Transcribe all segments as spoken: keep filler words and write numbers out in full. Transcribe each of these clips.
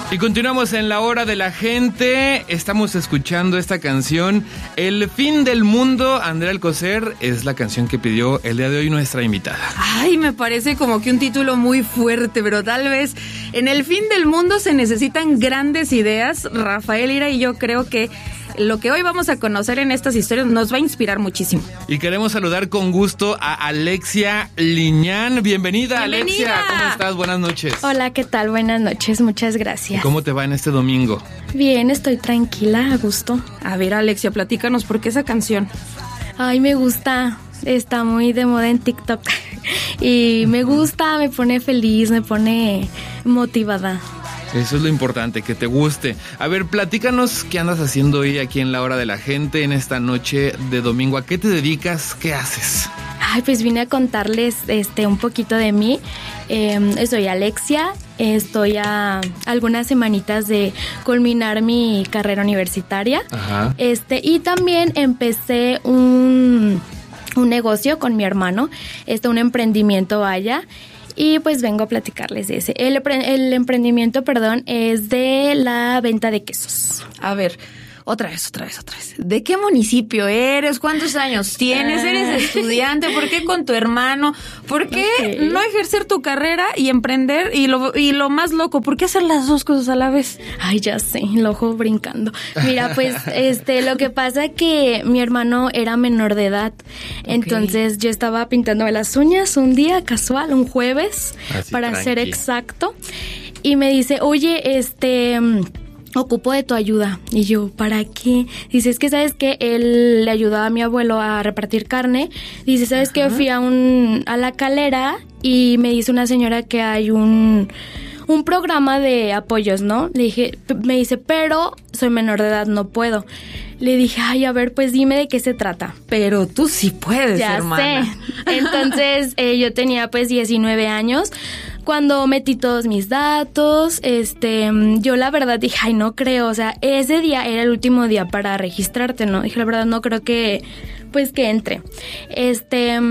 Y continuamos en la hora de la gente. Estamos escuchando esta canción, El fin del mundo. Andrea Alcocer es la canción que pidió el día de hoy nuestra invitada. Ay, me parece como que un título muy fuerte, pero tal vez en el fin del mundo se necesitan grandes ideas. Rafael Lira y yo creo que lo que hoy vamos a conocer en estas historias nos va a inspirar muchísimo. Y queremos saludar con gusto a Alexia Liñán. Bienvenida, Bienvenida. Alexia. ¿Cómo estás? Buenas noches. Hola, ¿qué tal? Buenas noches, muchas gracias. ¿Cómo te va en este domingo? Bien, estoy tranquila, a gusto. A ver, Alexia, platícanos por qué esa canción. Ay, me gusta, está muy de moda en TikTok. Y me gusta, me pone feliz, me pone motivada. Eso es lo importante, que te guste. A ver, platícanos qué andas haciendo hoy aquí en la hora de la gente, en esta noche de domingo. ¿A qué te dedicas? ¿Qué haces? Ay, pues vine a contarles este un poquito de mí. Eh, soy Alexia, estoy a algunas semanitas de culminar mi carrera universitaria. Ajá. Este, y también empecé un, un negocio con mi hermano, este, un emprendimiento, vaya. Y pues vengo a platicarles de ese. El, el emprendimiento, perdón, es de la venta de quesos. A ver, otra vez, otra vez, otra vez. ¿De qué municipio eres? ¿Cuántos años tienes? ¿Eres estudiante? ¿Por qué con tu hermano? ¿Por qué okay. no ejercer tu carrera y emprender? Y lo, y lo más loco, ¿por qué hacer las dos cosas a la vez? Ay, ya sé, el ojo brincando. Mira, pues, este, lo que pasa es que mi hermano era menor de edad. Okay. Entonces yo estaba pintándome las uñas un día casual, un jueves, Así, para tranqui. ser exacto. Y me dice, oye, este... ocupo de tu ayuda. Y yo, ¿para qué? Dice, es que sabes que él le ayudaba a mi abuelo a repartir carne. Dice, ¿sabes que fui a un a la Calera y me dice una señora que hay un un programa de apoyos, ¿no? Le dije, me dice, pero soy menor de edad, no puedo. Le dije, ay, a ver, pues dime de qué se trata. Pero tú sí puedes, ya hermana. Sé. Entonces, eh, yo tenía pues diecinueve años cuando metí todos mis datos. Este, yo la verdad dije, ay, no creo, o sea, ese día era el último día para registrarte, ¿no? Dije, la verdad, no creo que, pues, que entre. Este,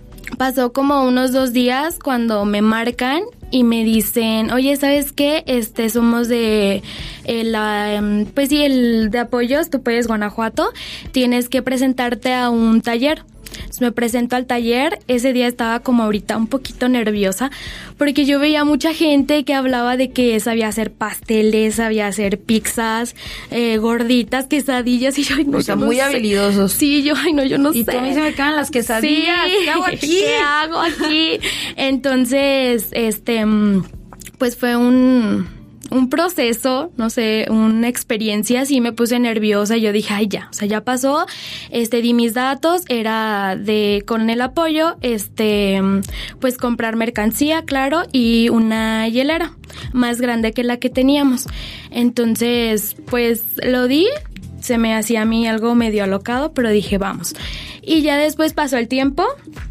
pasó como unos dos días cuando me marcan y me dicen, oye, ¿sabes qué? Este, somos de, eh, la, pues sí, el de apoyos, tú puedes Guanajuato, tienes que presentarte a un taller. Entonces me presento al taller. Ese día estaba como ahorita un poquito nerviosa porque yo veía mucha gente que hablaba de que sabía hacer pasteles, sabía hacer pizzas, eh, gorditas, quesadillas y yo, ay, no, o sea, yo no muy sé. habilidosos. Sí, yo, ay, no, yo no y sé. Y a mí se me caen las quesadillas. Sí. ¿Qué hago aquí? ¿Qué hago aquí? Entonces, este, pues fue un... un proceso, no sé, una experiencia, sí me puse nerviosa y yo dije, ay, ya, o sea, ya pasó, este, di mis datos, era de, con el apoyo, este, pues comprar mercancía, claro, y una hielera más grande que la que teníamos. Entonces, pues, lo di, se me hacía a mí algo medio alocado, pero dije, vamos. Y ya después pasó el tiempo,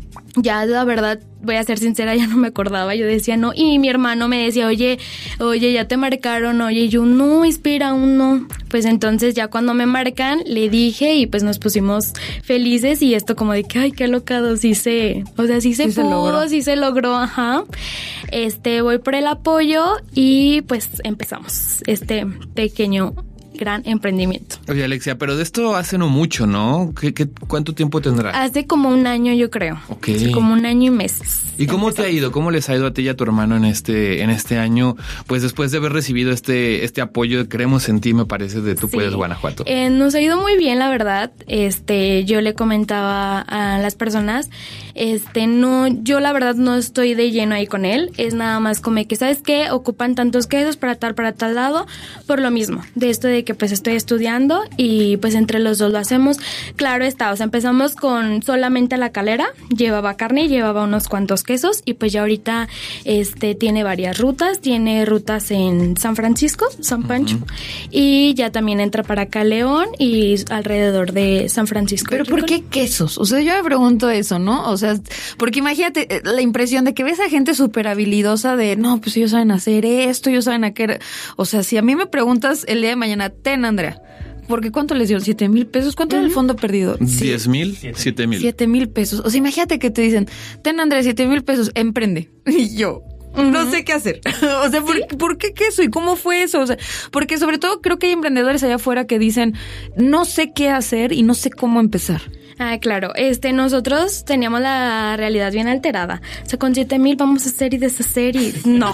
ya la verdad, voy a ser sincera, ya no me acordaba, yo decía no, y mi hermano me decía, oye, oye, ya te marcaron, oye, y yo, no, espera, aún no. Pues entonces ya cuando me marcan, le dije y pues nos pusimos felices y esto como de que, ay, qué alocado, sí se, o sea, sí se sí pudo, se logró. sí se logró, ajá. Este, voy por el apoyo y pues empezamos este pequeño gran emprendimiento. Oye, Alexia, pero de esto hace no mucho, ¿no? ¿Qué, qué, ¿Cuánto tiempo tendrá? Hace como un año, yo creo. Ok. Hace como un año y meses. ¿Y cómo te ha ido? ¿Cómo les ha ido a ti y a tu hermano en este en este año? Pues después de haber recibido este este apoyo de Creemos en Ti, me parece, de Tú Sí. Puedes Guanajuato. Eh, nos ha ido muy bien, la verdad. Este, yo le comentaba a las personas, este, no, yo la verdad no estoy de lleno ahí con él. Es nada más como que, ¿sabes qué? Ocupan tantos quesos para tal, para tal lado, por lo mismo. De esto de que pues estoy estudiando y pues entre los dos lo hacemos. Claro está, o sea, empezamos con solamente la Calera, llevaba carne, llevaba unos cuantos quesos y pues ya ahorita este tiene varias rutas, tiene rutas en San Francisco, San Pancho, uh-huh. y ya también entra para acá León y alrededor de San Francisco. ¿Pero por qué quesos? O sea, yo me pregunto eso, ¿no? O sea, porque imagínate la impresión de que ves a gente súper habilidosa de, no, pues ellos saben hacer esto, ellos saben hacer... O sea, si a mí me preguntas el día de mañana, ten, Andrea, porque ¿cuánto les dieron? ¿Siete mil pesos? ¿Cuánto uh-huh. era el fondo perdido? ¿Diez mil? Siete mil. Siete mil pesos. O sea, imagínate que te dicen, ten, Andrea, siete mil pesos, emprende. Y yo... uh-huh. no sé qué hacer. O sea, ¿por, ¿Sí? ¿por qué queso? ¿Y cómo fue eso? O sea, porque sobre todo creo que hay emprendedores allá afuera que dicen, no sé qué hacer y no sé cómo empezar. Ah, claro. Este, nosotros teníamos la realidad bien alterada. O sea, con siete mil vamos a hacer y deshacer y no.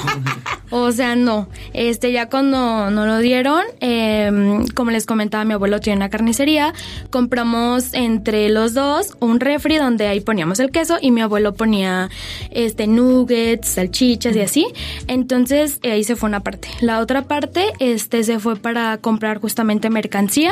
O sea, no. Este, ya cuando nos lo dieron, eh, como les comentaba, mi abuelo tiene una carnicería. Compramos entre los dos un refri donde ahí poníamos el queso y mi abuelo ponía, este, nuggets, salchichas y así. Entonces, eh, ahí se fue una parte. La otra parte, este, se fue para comprar justamente mercancía.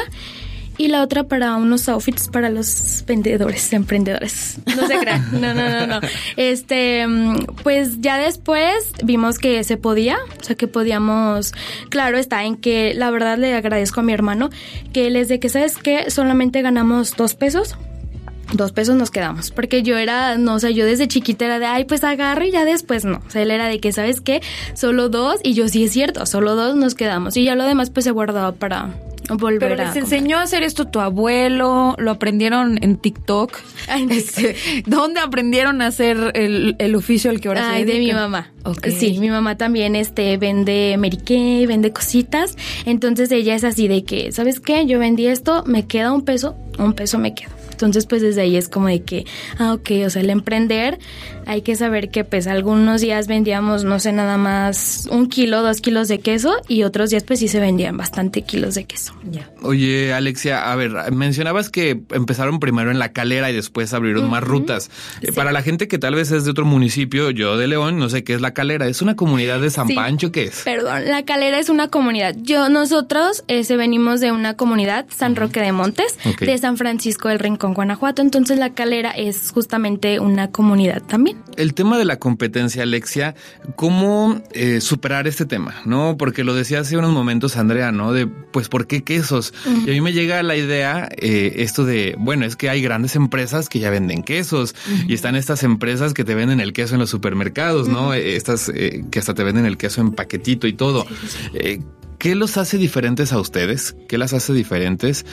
Y la otra para unos outfits para los vendedores, emprendedores. No se crean. No, no, no, no. Este, pues ya después vimos que se podía, o sea, que podíamos, claro está en que la verdad le agradezco a mi hermano que él es de que, ¿sabes qué? Solamente ganamos dos pesos. Dos pesos nos quedamos, porque yo era, no, o sea, yo desde chiquita era de, ay, pues agarro y ya después no. O sea, él era de que, ¿sabes qué? Solo dos, y yo sí es cierto, solo dos nos quedamos. Y ya lo demás pues se guardaba para volver Pero a... les comprar. enseñó a hacer esto tu abuelo, lo aprendieron en TikTok. Ay, este, ¿dónde aprendieron a hacer el, el oficio al que ahora Ay, se dedican? de mi mamá. Okay. Sí, mi mamá también este vende Mary Kay, vende cositas. Entonces ella es así de que, ¿sabes qué? Yo vendí esto, me queda un peso, un peso me queda. Entonces, pues desde ahí es como de que, ah, ok, o sea, el emprender, hay que saber que pues algunos días vendíamos, no sé, nada más un kilo, dos kilos de queso y otros días pues sí se vendían bastante kilos de queso. Yeah. Oye, Alexia, a ver, mencionabas que empezaron primero en La Calera y después abrieron uh-huh. más rutas. Sí. Eh, para la gente que tal vez es de otro municipio, yo de León, no sé qué es La Calera. ¿Es una comunidad de San sí. Pancho? ¿Qué es? Perdón, La Calera es una comunidad. Yo, nosotros ese, venimos de una comunidad, San Roque de Montes, okay. de San Francisco del Rincón, Guanajuato. Entonces La Calera es justamente una comunidad también. El tema de la competencia, Alexia, ¿cómo eh, superar este tema? ¿No? Porque lo decía hace unos momentos Andrea, ¿no? De, pues, ¿por qué quesos? Uh-huh. Y a mí me llega la idea, eh, esto de, bueno, es que hay grandes empresas que ya venden quesos uh-huh. y están estas empresas que te venden el queso en los supermercados, ¿no? Uh-huh. Estas eh, que hasta te venden el queso en paquetito y todo. Sí, sí. Eh, ¿Qué los hace diferentes a ustedes? ¿Qué las hace diferentes?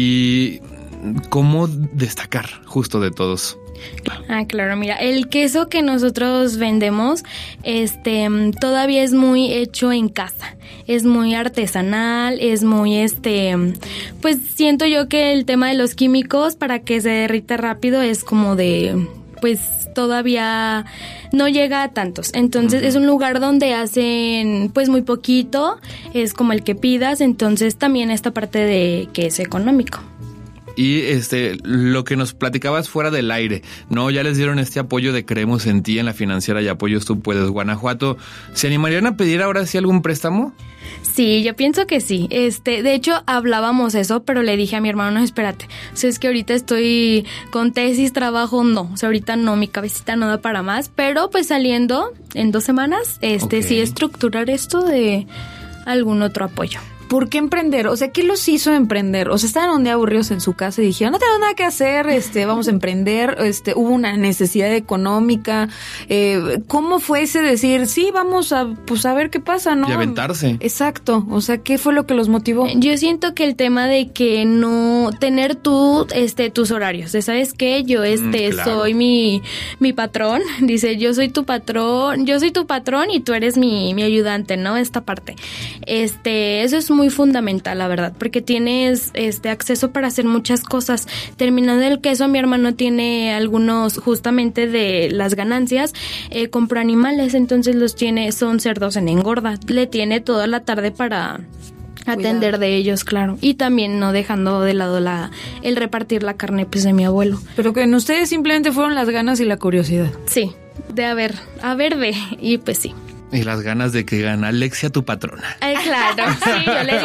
Y ¿cómo destacar justo de todos? Ah, claro, mira, el queso que nosotros vendemos, este, todavía es muy hecho en casa, es muy artesanal, es muy, este, pues siento yo que el tema de los químicos para que se derrita rápido es como de, pues todavía no llega a tantos, entonces uh-huh. es un lugar donde hacen pues muy poquito, es como el que pidas, entonces también esta parte de que es económico. Y este, lo que nos platicabas fuera del aire, ¿no? Ya les dieron este apoyo de Creemos en Ti en la financiera y Apoyos Tú Puedes Guanajuato. ¿Se animarían a pedir ahora sí algún préstamo? Sí, yo pienso que sí. Este, de hecho, hablábamos eso, pero le dije a mi hermano, no, espérate. O sea, es que ahorita estoy con tesis, trabajo, no. O sea, ahorita no, mi cabecita no da para más. Pero pues saliendo en dos semanas, este, okay. sí estructurar esto de algún otro apoyo. ¿Por qué emprender? O sea, ¿qué los hizo emprender? O sea, estaban un día aburridos en su casa y dijeron, no tengo nada que hacer, este, vamos a emprender, este, hubo una necesidad económica. Eh, ¿Cómo fue ese decir, sí, vamos a, pues a ver qué pasa, ¿no? Y aventarse. Exacto. O sea, ¿qué fue lo que los motivó? Yo siento que el tema de que no tener tú, este, tus horarios. ¿Sabes qué? Yo, este, mm, claro. soy mi, mi patrón. Dice, yo soy tu patrón, yo soy tu patrón y tú eres mi, mi ayudante, ¿no? Esta parte. Este, eso es muy muy fundamental, la verdad, porque tienes este acceso para hacer muchas cosas. Terminando el queso, mi hermano tiene algunos justamente de las ganancias, eh, compra animales, entonces los tiene, son cerdos en engorda, le tiene toda la tarde para atender Cuidado. de ellos, claro, y también no dejando de lado la el repartir la carne pues de mi abuelo. Pero que en ustedes simplemente fueron las ganas y la curiosidad. Sí, de a ver, a ver de, y pues sí. Y las ganas de que gana Alexia, tu patrona. Ay, claro, sí, yo le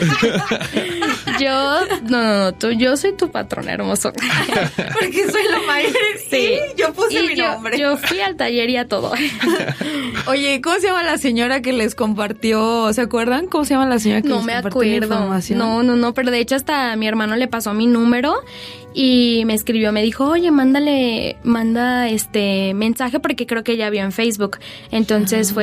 digo. Yo, no, no, no, tú, yo soy tu patrona, hermoso. Porque soy la mayor. Sí, yo puse y mi yo, nombre. Yo fui al taller y a todo. Oye, ¿cómo se llama la señora que les compartió? ¿Se acuerdan? ¿Cómo se llama la señora que no les me compartió la acuerdo. información? No, no, no, pero de hecho hasta mi hermano le pasó mi número y me escribió, me dijo, oye, mándale, manda este mensaje porque creo que ella vio en Facebook. Entonces ah. fue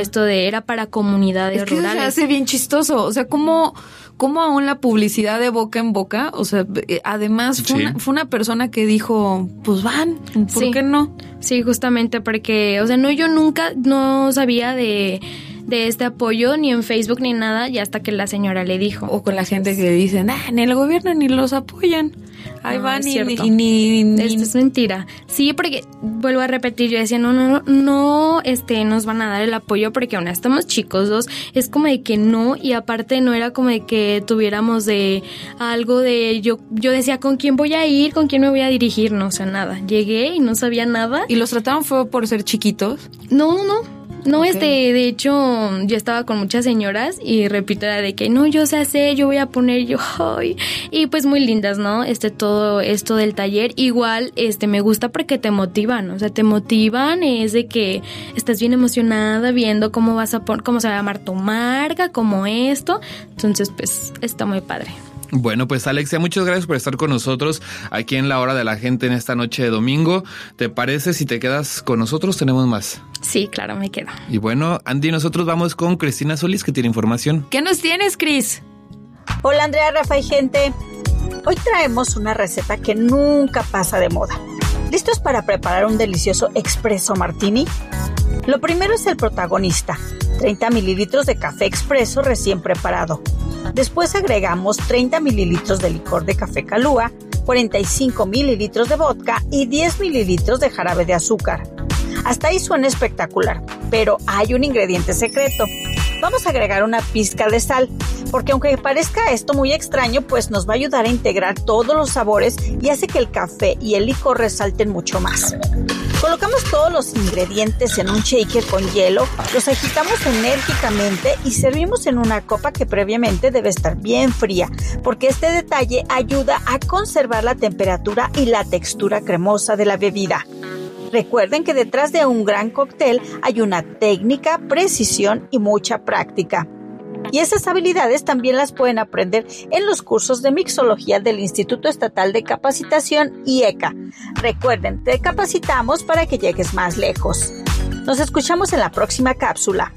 esto de era para comunidades es que rurales. Se hace bien chistoso. O sea, ¿cómo, cómo aún la publicidad de boca en boca? O sea, además fue, sí. una, fue una persona que dijo, pues van, ¿por sí. qué no? Sí, justamente porque, o sea, no, yo nunca no sabía de... de este apoyo ni en Facebook ni nada, y hasta que la señora le dijo. O con la gente que dicen, ah, en el gobierno ni los apoyan. Ahí no, van es y, cierto. y ni, ni... Esto es mentira. Sí, porque vuelvo a repetir, yo decía, no, no, no, no, este, nos van a dar el apoyo porque aún estamos chicos dos. Es como de que no, y aparte no era como de que tuviéramos de algo de, yo, yo decía, ¿con quién voy a ir? ¿Con quién me voy a dirigir? No, o sea, nada. Llegué y no sabía nada. ¿Y los trataron fue por ser chiquitos? No, no. No, okay. este, de hecho, yo estaba con muchas señoras y repito era de que no, yo sé hacer, yo voy a poner, yo, ay, y pues muy lindas, ¿no? Este, todo esto del taller, igual, este, me gusta porque te motivan, o sea, te motivan, es de que estás bien emocionada viendo cómo vas a poner, cómo se va a llamar tu marca, como esto, entonces, pues, está muy padre. Bueno, pues Alexia, muchas gracias por estar con nosotros aquí en La Hora de la Gente en esta noche de domingo. ¿Te parece si te quedas con nosotros? Tenemos más. Sí, claro, me quedo. Y bueno, Andy, nosotros vamos con Cristina Solís, que tiene información. ¿Qué nos tienes, Cris? Hola, Andrea, Rafa y gente. Hoy traemos una receta que nunca pasa de moda. ¿Listos para preparar un delicioso expreso martini? Lo primero es el protagonista, treinta mililitros de café expreso recién preparado. Después agregamos treinta mililitros de licor de café Calúa, cuarenta y cinco mililitros de vodka y diez mililitros de jarabe de azúcar. Hasta ahí suena espectacular, pero hay un ingrediente secreto. Vamos a agregar una pizca de sal, porque aunque parezca esto muy extraño, pues nos va a ayudar a integrar todos los sabores y hace que el café y el licor resalten mucho más. Colocamos todos los ingredientes en un shaker con hielo, los agitamos enérgicamente y servimos en una copa que previamente debe estar bien fría, porque este detalle ayuda a conservar la temperatura y la textura cremosa de la bebida. Recuerden que detrás de un gran cóctel hay una técnica, precisión y mucha práctica. Y esas habilidades también las pueden aprender en los cursos de mixología del Instituto Estatal de Capacitación I E C A. Recuerden, te capacitamos para que llegues más lejos. Nos escuchamos en la próxima cápsula.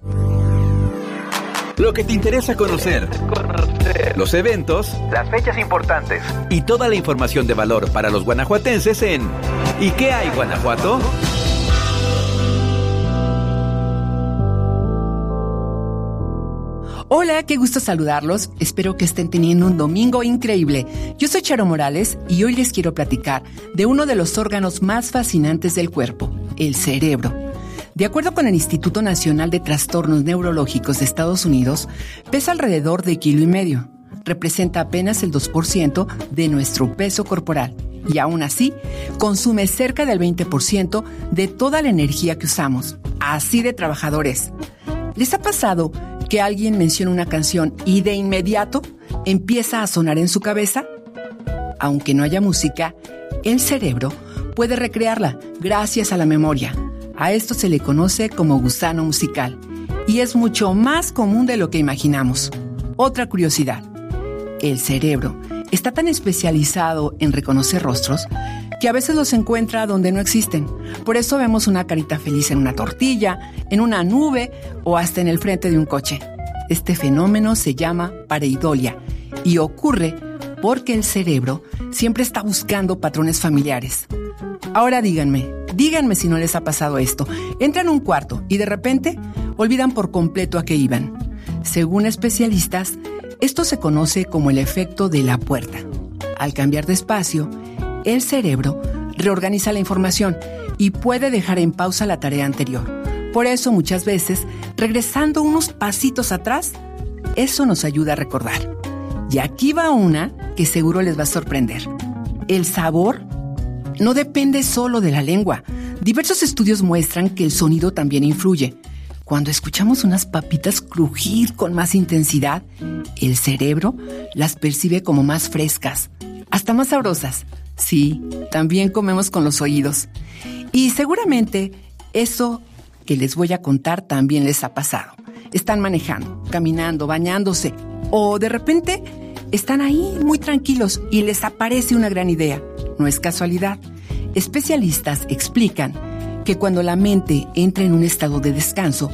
Lo que te interesa conocer, conocer. Los eventos, las fechas importantes y toda la información de valor para los guanajuatenses en ¿Y qué hay, Guanajuato? Hola, qué gusto saludarlos. Espero que estén teniendo un domingo increíble. Yo soy Charo Morales y hoy les quiero platicar de uno de los órganos más fascinantes del cuerpo, el cerebro. De acuerdo con el Instituto Nacional de Trastornos Neurológicos de Estados Unidos, pesa alrededor de kilo y medio. Representa apenas el dos por ciento de nuestro peso corporal y aún así consume cerca del veinte por ciento de toda la energía que usamos. Así de trabajadores. ¿Les ha pasado que alguien menciona una canción y de inmediato empieza a sonar en su cabeza? Aunque no haya música, el cerebro puede recrearla gracias a la memoria. A esto se le conoce como gusano musical y es mucho más común de lo que imaginamos. Otra curiosidad, el cerebro está tan especializado en reconocer rostros que a veces los encuentra donde no existen. Por eso vemos una carita feliz en una tortilla, en una nube o hasta en el frente de un coche. Este fenómeno se llama pareidolia y ocurre porque el cerebro siempre está buscando patrones familiares. Ahora díganme, díganme si no les ha pasado esto. Entran a un cuarto y de repente olvidan por completo a qué iban. Según especialistas, esto se conoce como el efecto de la puerta. Al cambiar de espacio, el cerebro reorganiza la información y puede dejar en pausa la tarea anterior. Por eso muchas veces, regresando unos pasitos atrás, eso nos ayuda a recordar. Y aquí va una que seguro les va a sorprender. El sabor no depende solo de la lengua. Diversos estudios muestran que el sonido también influye. Cuando escuchamos unas papitas crujir con más intensidad, el cerebro las percibe como más frescas, hasta más sabrosas. Sí, también comemos con los oídos. Y seguramente eso que les voy a contar también les ha pasado. Están manejando, caminando, bañándose, o de repente están ahí muy tranquilos y les aparece una gran idea. No es casualidad. Especialistas explican que cuando la mente entra en un estado de descanso,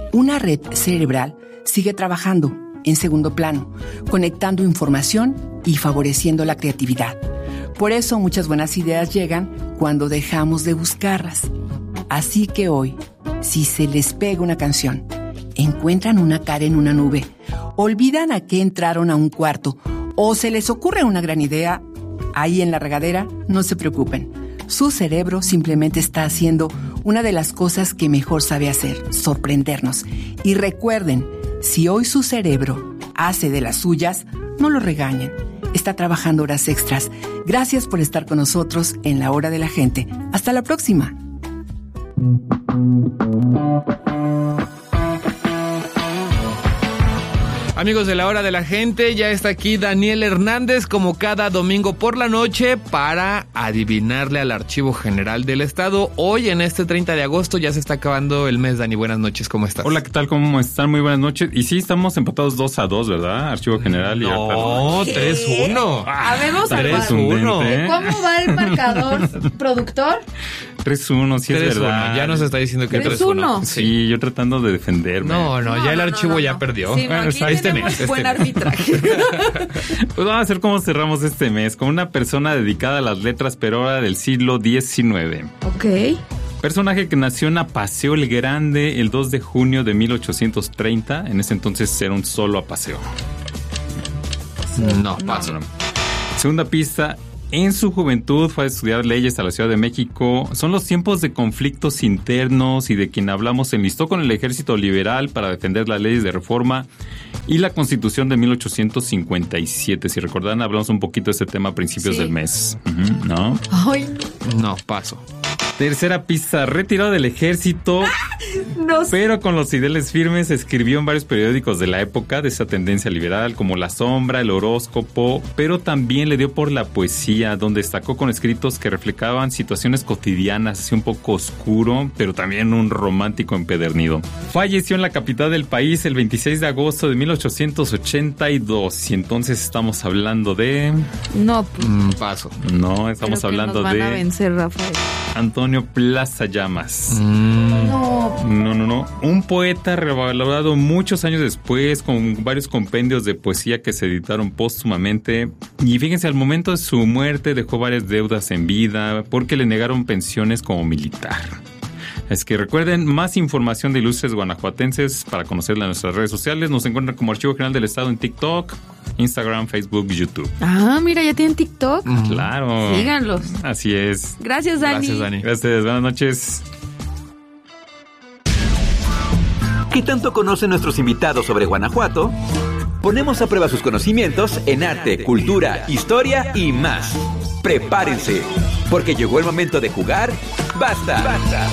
una red cerebral sigue trabajando en segundo plano, conectando información y favoreciendo la creatividad. Por eso muchas buenas ideas llegan cuando dejamos de buscarlas. Así que hoy, si se les pega una canción, encuentran una cara en una nube, olvidan a qué entraron a un cuarto o se les ocurre una gran idea ahí en la regadera, no se preocupen. Su cerebro simplemente está haciendo una de las cosas que mejor sabe hacer, sorprendernos. Y recuerden, si hoy su cerebro hace de las suyas, no lo regañen. Está trabajando horas extras. Gracias por estar con nosotros en La Hora de la Gente. Hasta la próxima. Amigos de La Hora de la Gente, ya está aquí Daniel Hernández como cada domingo por la noche para adivinarle al Archivo General del Estado. Hoy en este treinta de agosto ya se está acabando el mes. Dani, buenas noches, ¿cómo estás? Hola, ¿qué tal? ¿Cómo están? Muy buenas noches. Y sí, estamos empatados dos a dos, ¿verdad? Archivo General y... No, tres uno. A ver, vamos a ver. tres uno. ¿Cómo va el marcador, productor? tres uno, sí es verdad. Ya nos está diciendo que tres uno. Sí. sí, yo tratando de defenderme. No, no, no ya el no, archivo no, ya no. perdió. Sí, no, bueno, aquí este tenemos mes, buen este arbitraje. Pues vamos a ver cómo cerramos este mes con una persona dedicada a las letras, pero ahora del siglo diecinueve. Ok. Personaje que nació en Apaseo el Grande el dos de junio de mil ochocientos treinta. En ese entonces era un solo Apaseo. No, paso. No. Segunda pista. En su juventud fue a estudiar leyes a la Ciudad de México. Son los tiempos de conflictos internos y de quien hablamos. Se enlistó con el ejército liberal para defender las leyes de reforma y la Constitución de mil ochocientos cincuenta y siete. Si recordarán, hablamos un poquito de este tema a principios sí. del mes. Uh-huh, ¿no? Ay, no, paso. Tercera pista, retirado del ejército, no sé. pero con los ideales firmes, escribió en varios periódicos de la época de esa tendencia liberal, como La Sombra, El Horóscopo, pero también le dio por la poesía, donde destacó con escritos que reflejaban situaciones cotidianas, así un poco oscuro, pero también un romántico empedernido. Falleció en la capital del país el veintiséis de agosto de mil ochocientos ochenta y dos, y entonces estamos hablando de... No, pues, Mm, paso. No, estamos creo que hablando nos van de... a vencer, Rafael. Antonio Plaza Llamas. Mm. No. No, no, no. Un poeta revalorado muchos años después con varios compendios de poesía que se editaron póstumamente. Y fíjense, al momento de su muerte dejó varias deudas en vida porque le negaron pensiones como militar. Es que recuerden, más información de ilustres guanajuatenses para conocerla en nuestras redes sociales. Nos encuentran como Archivo General del Estado en TikTok, Instagram, Facebook y YouTube. Ah, mira, ya tienen TikTok. Claro. Síganlos. Así es. Gracias, Dani. Gracias, Dani. Gracias, buenas noches. ¿Qué tanto conocen nuestros invitados sobre Guanajuato? Ponemos a prueba sus conocimientos en arte, cultura, historia y más. Prepárense, porque llegó el momento de jugar. ¡Basta! ¡Basta!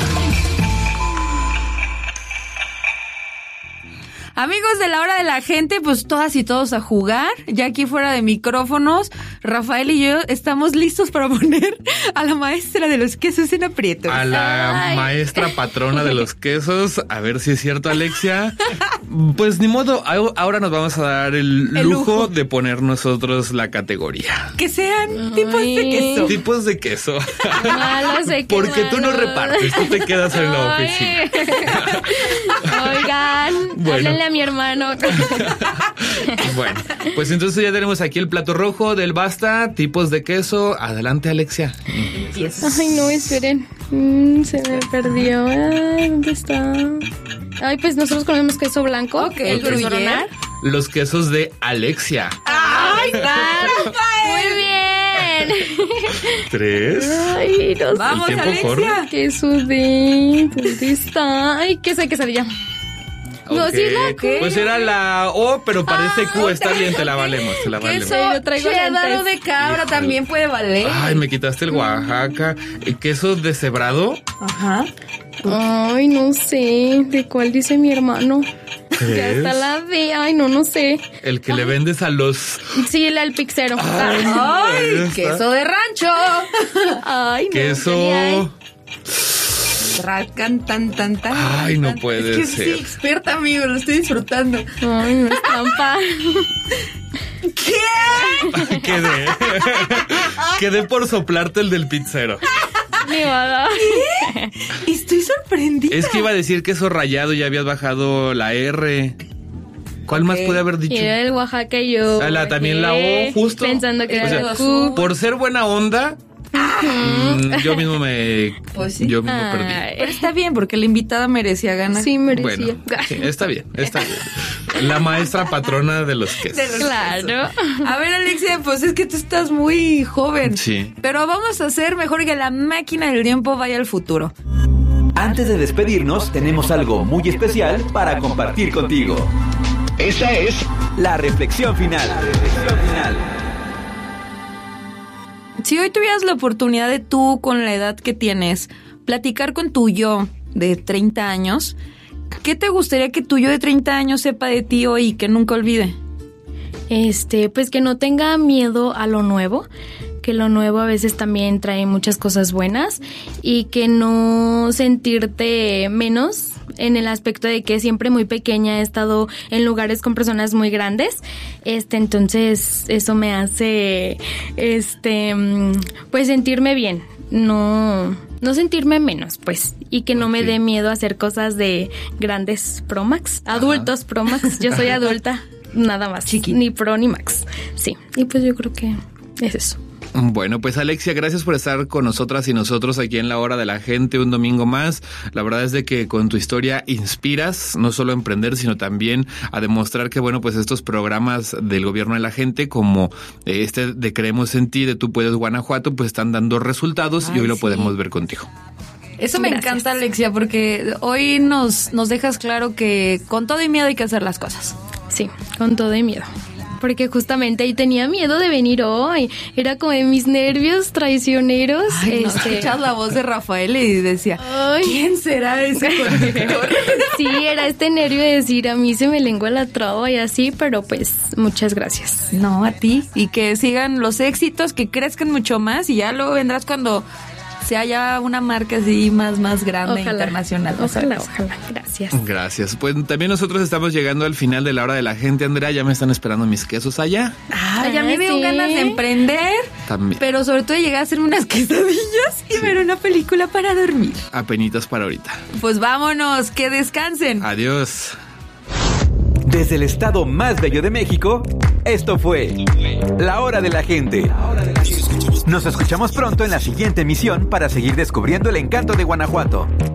Amigos de La Hora de la Gente, pues todas y todos a jugar. Ya aquí fuera de micrófonos, Rafael y yo estamos listos para poner a la maestra de los quesos en aprietos. A la Ay. maestra patrona de los quesos. A ver si es cierto, Alexia. Pues ni modo, ahora nos vamos a dar el, El lujo, lujo. de poner nosotros la categoría. Que sean tipos de Ay. queso. Tipos de queso. Malos de qué Porque tú no malos. repartes, tú te quedas en la Ay. oficina. Oigan, Bueno. háblenle a mi hermano. Bueno, pues entonces ya tenemos aquí el plato rojo del Basta, tipos de queso. Adelante, Alexia. Ay, no, esperen. Mm, se me perdió. Ay, ¿dónde está? Ay, pues nosotros comemos queso blanco. Ok, el gruyere. Coronar. Los quesos de Alexia. ¡Ay, Muy bien. Tres. Ay, no sé. Vamos, tiempo Alexia. corre. Queso de... ¿Dónde está? Ay, queso de quesadilla. No, Ok, sí es la Q. Pues era la O, pero parece Q. Está bien, te la valemos, te la valemos. Queso Yo traigo cheddar lentes. de cabra también puede valer. Ay, me quitaste el Oaxaca. ¿El queso deshebrado? Ajá. Ay, no sé. ¿De cuál dice mi hermano? ¿Qué Ya está es? la D. Ay, no, no sé. El que le vendes a los... Sí, la del pixero. Ay, ahí está. queso de rancho. Ay, no. Queso... ¿qué hay? Racan tan tan tan. Ay, no tan. puede es que ser. Sí, experta, amigo, lo estoy disfrutando. Ay, no es trampa. Quedé. Quedé por soplarte el del pizzero. Ni modo. ¿Qué? Estoy sorprendida. Es que iba a decir que eso rayado ya habías bajado la R. ¿Cuál okay. más puede haber dicho? Y era el Oaxaca y yo. Ah, la, también la O, justo. Pensando que o era sea, Q. Por ser buena onda, mm, yo mismo me. Pues sí. Yo mismo Ay. perdí. Pero está bien, porque la invitada merecía ganar. Sí, merecía. Bueno, sí, está bien, está bien. La maestra patrona de los quesos. De los Claro. quesos. A ver, Alexia, pues es que tú estás muy joven. Sí. Pero vamos a hacer mejor que la máquina del tiempo vaya al futuro. Antes de despedirnos, tenemos algo muy especial para compartir contigo. Esa es la reflexión final. La reflexión final. Si hoy tuvieras la oportunidad de tú, con la edad que tienes, platicar con tu yo de treinta años, ¿qué te gustaría que tu yo de treinta años sepa de ti hoy y que nunca olvide? Este, pues que no tenga miedo a lo nuevo, que lo nuevo a veces también trae muchas cosas buenas y que no sentirte menos en el aspecto de que siempre muy pequeña he estado en lugares con personas muy grandes. Este, entonces eso me hace este pues sentirme bien, no no sentirme menos, pues, y que no okay. me dé miedo a hacer cosas de grandes Pro Max, adultos Ajá. Pro Max. Yo soy adulta, nada más, Chiqui. Ni Pro ni Max. Sí, y pues yo creo que es eso. Bueno, pues Alexia, gracias por estar con nosotras y nosotros aquí en La Hora de la Gente un domingo más. La verdad es de que con tu historia inspiras no solo a emprender, sino también a demostrar que, bueno, pues estos programas del gobierno de la gente, como este de Creemos en Ti, de Tú Puedes Guanajuato, pues están dando resultados. Ay, y hoy lo sí. podemos ver contigo. Eso me Gracias. encanta, Alexia, porque hoy nos, nos dejas claro que con todo y miedo hay que hacer las cosas. Sí, con todo y miedo. Porque justamente ahí tenía miedo de venir hoy. Era como de mis nervios traicioneros. Ay, no, este... escuchas la voz de Rafael y decía, Ay. ¿quién será ese conductor? Sí, era este nervio de decir, a mí se me lengua la traba y así, pero pues muchas gracias. No, a ti. Y que sigan los éxitos, que crezcan mucho más y ya luego vendrás cuando sea ya una marca así más, más grande, ojalá, internacional. Ojalá, ojalá. Gracias. Gracias. Pues también nosotros estamos llegando al final de La Hora de la Gente, Andrea. Ya me están esperando mis quesos allá. Ah, ya me dio sí. ganas de emprender. También. Pero sobre todo de llegar a hacer unas quesadillas y sí. ver una película para dormir. Apenitas para ahorita. Pues vámonos, que descansen. Adiós. Desde el estado más bello de México, esto fue La Hora de la Gente. Nos escuchamos pronto en la siguiente emisión para seguir descubriendo el encanto de Guanajuato.